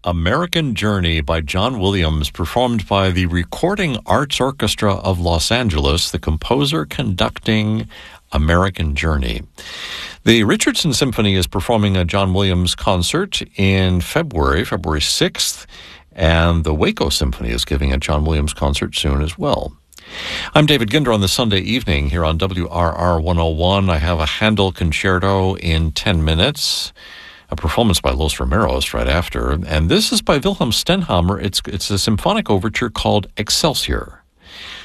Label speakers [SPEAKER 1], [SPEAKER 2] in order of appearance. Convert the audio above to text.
[SPEAKER 1] American Journey by John Williams, performed by the Recording Arts Orchestra of Los Angeles, the composer conducting American Journey. The Richardson Symphony is performing a John Williams concert in February 6th, and the Waco Symphony is giving a John Williams concert soon as well. I'm David Ginder on the Sunday evening here on WRR 101. I have a Handel concerto in 10 minutes, a performance by Los Romeros right after, and this is by Wilhelm Stenhamer. It's a symphonic overture called Excelsior.